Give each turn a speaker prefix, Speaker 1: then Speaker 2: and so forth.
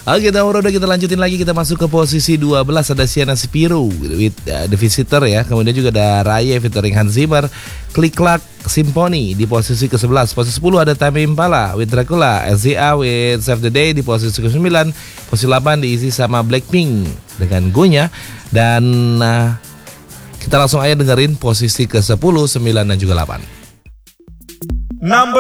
Speaker 1: Oke, nomor udah kita lanjutin lagi, kita masuk ke posisi 12 ada Sienna Spiro with The Visitor ya. Kemudian juga ada Raya featuring Hans Zimmer, Click Clack Symphony di posisi ke-11. Posisi 10 ada Tame Impala with Dracula, SZA with Save the Day di posisi ke-9. Posisi 8 diisi sama Blackpink dengan Gonya. Dan kita langsung aja dengerin posisi ke-10, 9 dan juga 8.
Speaker 2: Number